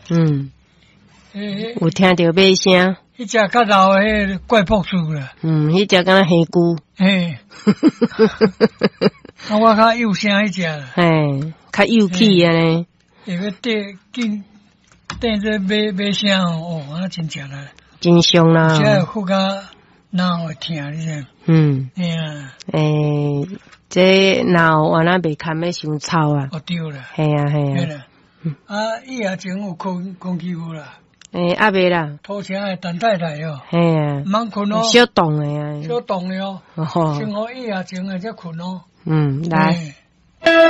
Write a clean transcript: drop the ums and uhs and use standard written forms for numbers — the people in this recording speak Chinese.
嗯，有听到马声。 迄只较老的迄怪博士啦。 迄只敢若黑菇。 嘿。啊，我较幼声迄只啦。 嘿，较幼气啊呢。 会要缀这马声哦，啊真正啦。 真凶啦。 这副甲脑会疼，你知？嘿啊。 这脑原来袂堪要伤臭啊。 哦对啦。 嘿啊。 啊，以前有空气无啦。 还袂啦。 拖车的等待来哦。 嘿啊。 茫困哦。 小动的啊。 小动的哦。先好以前的才困哦。 来。